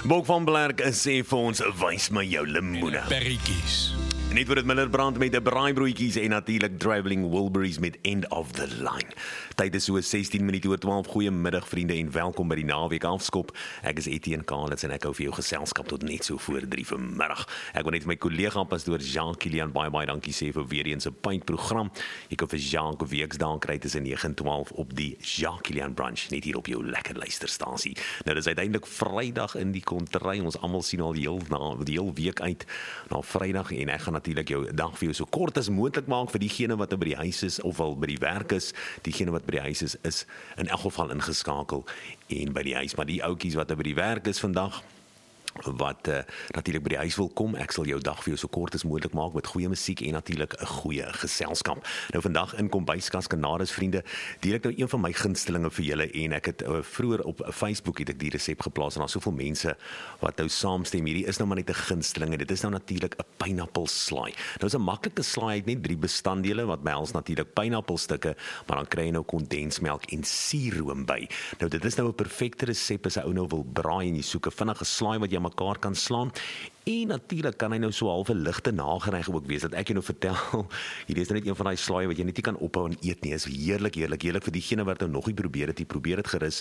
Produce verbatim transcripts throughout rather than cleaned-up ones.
Bok van Blerk sê vir ons, wys my jou lemoene. Berrietjies. Net word dit Millerbrand met 'n braaibroodjies en natuurlik Travelling Wilburys met End of the Line. Tyd is so sestien minute oor twaalf. Goeiemiddag vriende en welkom by die naweek afskop. Ek is Etienne Kalitz en ek hou vir jou geselskap tot net so voor drie vanmiddag. Ek wil net vir my kollega pastoor Jean-Kilian baie baie dankie sê vir weer eens 'n punt program. Jy kan vir Jean weksdae kry tussen nege en twaalf op die Jean-Kilian brunch net hier op jou lekker luisterstasie. Nou dis uiteindelik Vrydag in die kontry. Ons almal sien al heel na die heel week uit na Vrydag en ek gaan natuurlik jou dag vir jou so kort as moontlik maak vir diegene wat by die huis is of al by die werk is. Diegene wat by die huis is is in elk geval ingeskakel en by die huis, maar die ouetjies wat by die werk is vandag wat uh, natuurlik by die huis wil kom, ek sal jou dag vir jou so kort as moontlik maak met goeie musiek en natuurlik 'n goeie geselskap. Nou vandag in Kombuiskas Kanades vriende, deel ek nou een van my gunstelinge vir julle en ek het uh, vroeër op Facebook het ek die resep geplaas en daar soveel mense wat nou saamstem. Hierdie is nou maar net 'n gunsteling en dit is nou natuurlik 'n pineappelslaai. Nou is 'n maklike slaai, het net drie bestanddele wat behels natuurlik pineappelstukke, maar dan kry jy nou kondensmelk en suurroom by. Nou dit is nou 'n perfekte resep as 'n ou nou wil braai en jy soek 'n vinnige slaai wat jy mekaar kan slaan. En natuurlik kan hy nou so half 'n ligte nagereg ook wees, dat ek jou nou vertel, hierdie is net een van daai slaaie wat jy net nie kan ophou en eet nie, is heerlik, heerlik, heerlik vir diegene wat nou nog nie probeer het, jy probeer dit gerus.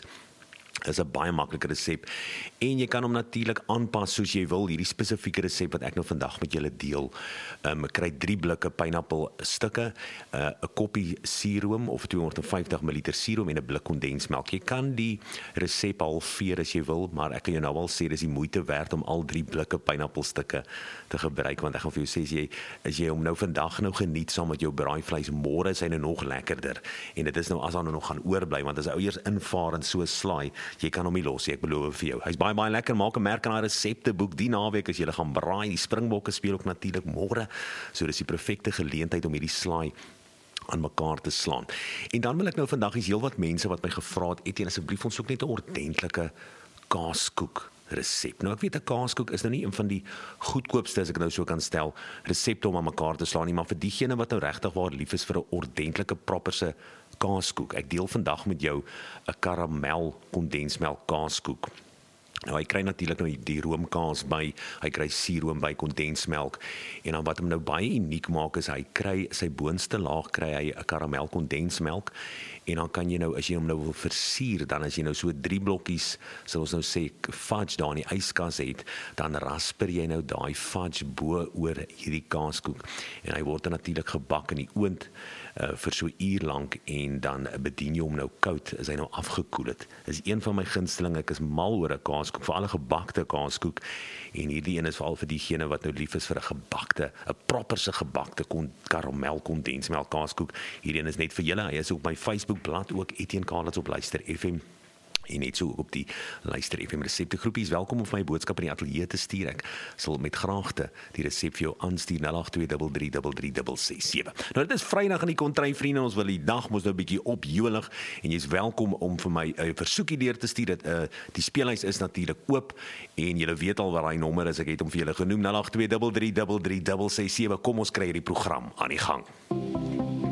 Is 'n baie maklike resep en jy kan hom natuurlik aanpas soos jy wil. Hierdie spesifieke resep wat ek nou vandag met julle deel, um, ek kry drie blikke pineappelstukke, 'n uh, 'n koppie suurroom of tweehonderd vyftig milliliter suurroom en 'n blik kondensmelk. Jy kan die resep halveer as jy wil, maar ek kan jou nou al sê dis die moeite werd om al drie blikke pineappelstukke te gebruik, want ek gaan vir jou sê as jy as jy hom nou vandag nou geniet saam met jou braaivleis, môre is hy nou nog lekkerder. En dit is nou as daar nou nog gaan oorbly, want as ou eers invaar in so 'n slaai, jy kan hom nie los, ek beloof vir jou. Hy's baie baie lekker. Maak 'n merk aan daai resepteboek die naweek as jy gaan braai. Die Springbokke speel ook natuurlik môre. So dis die perfekte geleentheid om hierdie slaai aan mekaar te slaan. En dan wil ek nou vandag is heelwat mense wat my gevra het, Etienne, asseblief ons soek net 'n ordentlike kaaskoek resep. Nou ek weet 'n kaaskoek is nou nie een van die goedkoopste as ek nou so kan stel resepte om aan mekaar te slaan nie, maar vir diegene wat nou regtig waar lief is vir 'n ordentlike properse kaaskoek. Ek deel vandag met jou 'n karamel kondensmelk kaaskoek. Nou hy kry natuurlik nou die roomkaas by, hy kry suurroom by, kondensmelk en dan wat hom nou baie uniek maak is hy kry sy boonste laag kry hy 'n karamel kondensmelk en dan kan jy nou as jy hom nou wil versier, dan as jy nou so drie blokkies, sal ons nou sê fudge daar in die yskas het, dan rasper jy nou daai fudge bo oor hierdie kaaskoek en hy word natuurlik gebak in die oond uh, vir so 'n uur lank en dan bedien jy hom nou koud as hy nou afgekoel het. Dis een van my gunstelinge, ek is mal oor 'n kaaskoek, vir alle gebakte kaaskoek en hierdie een is veral vir diegene wat nou lief is vir 'n gebakte, 'n properse gebakte kon, karamel kondensmelk kaaskoek. Hierdie een is net vir julle. Hy is op my Facebook blad ook Etienne Kalitz op Luister F M. En net so op die Luister F M resepte groepies. Welkom om my boodskap in die ateljee te stuur. Ek sal met graagte die resep vir jou aanstuur na agt twee drie drie drie drie ses sewe. Nou dit is Vrydag in die kontry vriende, ons wil die dag mos nou 'n bietjie opjolig en jy's welkom om vir my 'n uh, versoekie deur te stuur. Dit uh, die speelhuis is natuurlik oop en julle weet al wat daai nommer is. Ek het hom vir julle genoem, nul agt twee drie drie drie drie ses sewe. Kom ons kry hierdie program aan die gang.